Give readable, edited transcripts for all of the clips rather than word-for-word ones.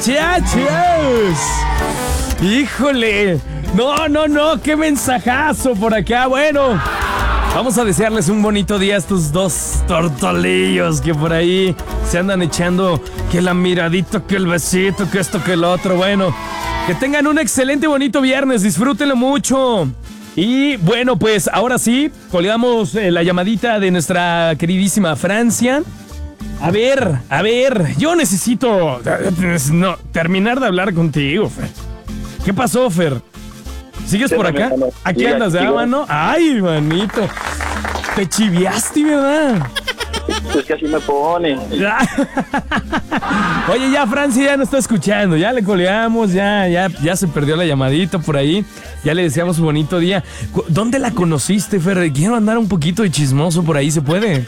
muchachos. Híjole. No, qué mensajazo por acá. Bueno, vamos a desearles un bonito día a estos dos tortolillos que por ahí se andan echando que la miradita, que el besito, que esto, que el otro. Bueno, que tengan un excelente bonito viernes, disfrútenlo mucho. Y bueno, pues ahora sí, colgamos la llamadita de nuestra queridísima Francia. A ver, yo necesito terminar de hablar contigo, Fer. ¿Qué pasó, Fer? ¿Sigues por acá? ¿Aquí andas de mano? Ay, manito. Te chiviaste, ¿verdad? Pues que así me pone. Oye, ya Francia ya no está escuchando. Ya le colgamos, ya se perdió la llamadita por ahí. Ya le deseamos un bonito día. ¿Dónde la conociste, Fer? Quiero andar un poquito de chismoso por ahí, ¿se puede?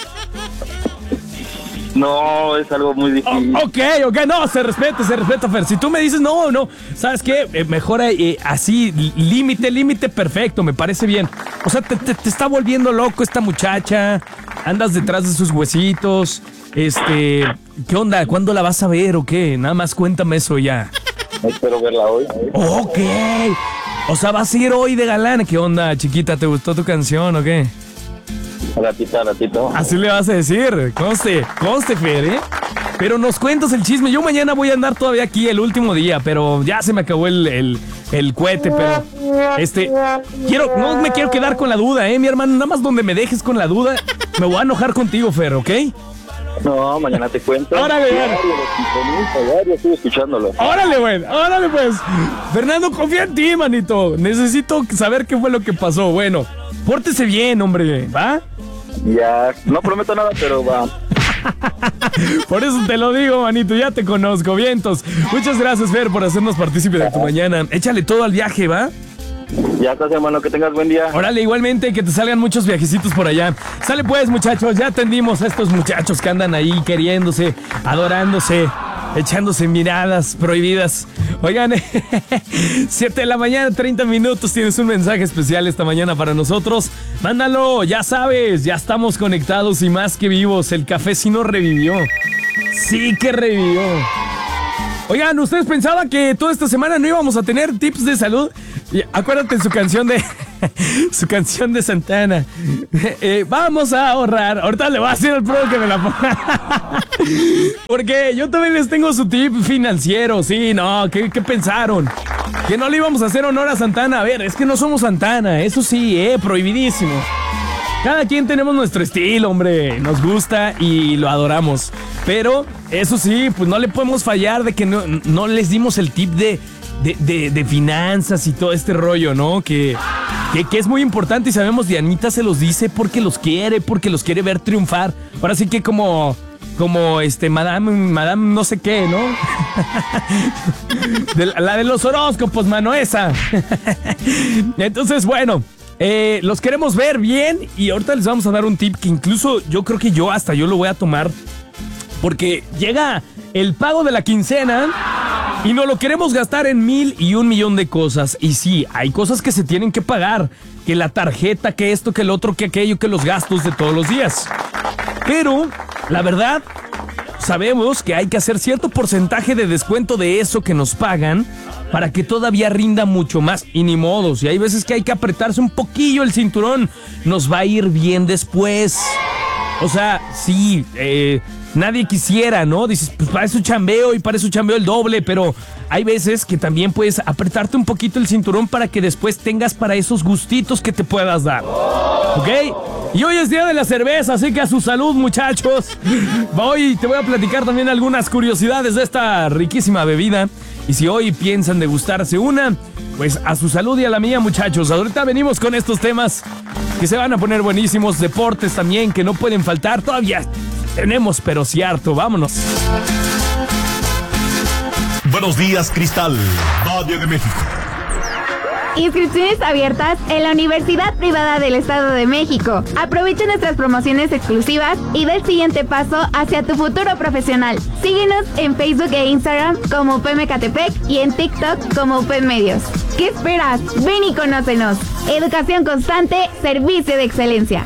No, es algo muy difícil. Ok, no, se respeta, Fer. Si tú me dices no, ¿sabes qué? Mejor así, límite perfecto, me parece bien. O sea, te está volviendo loco esta muchacha, andas detrás de sus huesitos, ¿qué onda? ¿Cuándo la vas a ver o qué? Nada más cuéntame eso ya. Espero verla hoy. Ok, o sea, vas a ir hoy de galán. ¿Qué onda, chiquita? ¿Te gustó tu canción o qué? Ratito. Así le vas a decir, conste, Fer, ¿eh? Pero nos cuentas el chisme. Yo mañana voy a andar todavía aquí el último día, pero ya se me acabó el cohete, pero no me quiero quedar con la duda, mi hermano. Nada más donde me dejes con la duda, me voy a enojar contigo, Fer, ¿ok? No, mañana te cuento. Órale, yo estoy escuchándolo. Órale, pues. Fernando, confía en ti, manito. Necesito saber qué fue lo que pasó. Bueno, pórtese bien, hombre, ¿va? Ya, no prometo nada, pero va. Por eso te lo digo, manito, ya te conozco, vientos. Muchas gracias, Fer, por hacernos partícipe de tu mañana. Échale todo al viaje, ¿va? Ya estás, hermano, que tengas buen día. Órale, igualmente, que te salgan muchos viajecitos por allá. Sale pues, muchachos, ya atendimos a estos muchachos que andan ahí queriéndose, adorándose, echándose miradas prohibidas. Oigan, 7 de la mañana, 30 minutos, tienes un mensaje especial esta mañana para nosotros. Mándalo, ya sabes, ya estamos conectados y más que vivos. El café sí nos revivió. Sí que revivió. Oigan, ¿ustedes pensaban que toda esta semana no íbamos a tener tips de salud? Acuérdate su canción de Santana. Vamos a ahorrar. Ahorita le voy a decir al pro que me la ponga. Porque yo también les tengo su tip financiero. Sí, no, ¿qué pensaron? Que no le íbamos a hacer honor a Santana. A ver, es que no somos Santana. Eso sí, prohibidísimo. Cada quien tenemos nuestro estilo, hombre. Nos gusta y lo adoramos. Pero, eso sí, pues no le podemos fallar de que no les dimos el tip de finanzas y todo este rollo, ¿no? Que es muy importante y sabemos, Dianita se los dice porque los quiere ver triunfar. Ahora sí que como Madame no sé qué, ¿no? La de los horóscopos, mano, esa. Entonces, bueno, los queremos ver bien y ahorita les vamos a dar un tip que incluso yo creo que yo lo voy a tomar porque llega el pago de la quincena y no lo queremos gastar en 1,000,000 de cosas. Y sí, hay cosas que se tienen que pagar, que la tarjeta, que esto, que el otro, que aquello, que los gastos de todos los días. Pero, la verdad, sabemos que hay que hacer cierto porcentaje de descuento de eso que nos pagan para que todavía rinda mucho más. Y ni modo, si hay veces que hay que apretarse un poquillo el cinturón, nos va a ir bien después. O sea, sí, nadie quisiera, ¿no? Dices, pues para eso chambeo el doble, pero hay veces que también puedes apretarte un poquito el cinturón para que después tengas para esos gustitos que te puedas dar, ¿ok? Y hoy es día de la cerveza, así que a su salud, muchachos. Hoy te voy a platicar también algunas curiosidades de esta riquísima bebida. Y si hoy piensan degustarse una, pues a su salud y a la mía, muchachos. Ahorita venimos con estos temas que se van a poner buenísimos. Deportes también que no pueden faltar. Todavía tenemos, pero cierto. Vámonos. Buenos días, Cristal, Valle de México. Inscripciones abiertas en la Universidad Privada del Estado de México. Aprovecha nuestras promociones exclusivas y da el siguiente paso hacia tu futuro profesional. Síguenos en Facebook e Instagram como UPM Ecatepec y en TikTok como UPM Medios. ¿Qué esperas? Ven y conócenos. Educación constante, servicio de excelencia.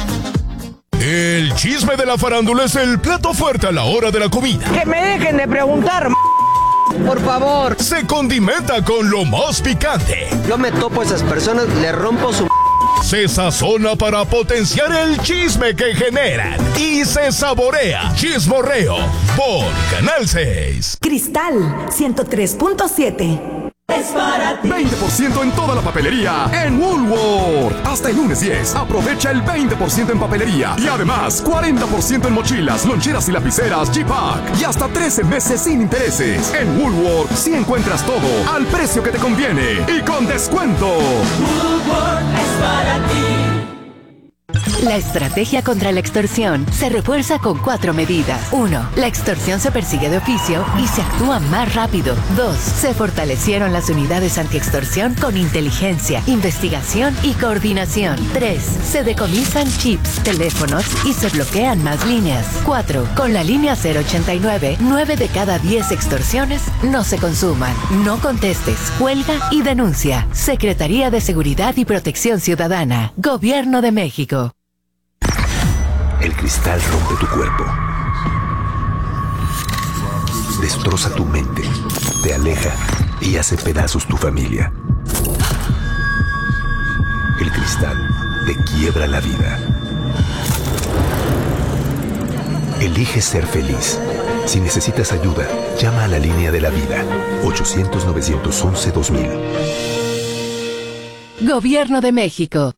El chisme de la farándula es el plato fuerte a la hora de la comida. Que me dejen de preguntar, Por favor. Se condimenta con lo más picante. Yo me topo a esas personas, le rompo su... Se sazona para potenciar el chisme que generan. Y se saborea Chismorreo por Canal 6. Cristal 103.7. Es para ti. 20% en toda la papelería en Woolworth. Hasta el lunes 10. Aprovecha el 20% en papelería. Y además, 40% en mochilas, loncheras y lapiceras G-Pack. Y hasta 13 meses sin intereses. En Woolworth sí encuentras todo al precio que te conviene y con descuento. Woolworth es para ti. La estrategia contra la extorsión se refuerza con 4 medidas. 1. La extorsión se persigue de oficio y se actúa más rápido. 2. Se fortalecieron las unidades antiextorsión con inteligencia, investigación y coordinación. 3. Se decomisan chips, teléfonos y se bloquean más líneas. 4. Con la línea 089, 9 de cada 10 extorsiones no se consuman. No contestes, cuelga y denuncia. Secretaría de Seguridad y Protección Ciudadana. Gobierno de México. El cristal rompe tu cuerpo, destroza tu mente, te aleja y hace pedazos tu familia. El cristal te quiebra la vida. Elige ser feliz. Si necesitas ayuda, llama a la línea de la vida, 800-911-2000. Gobierno de México.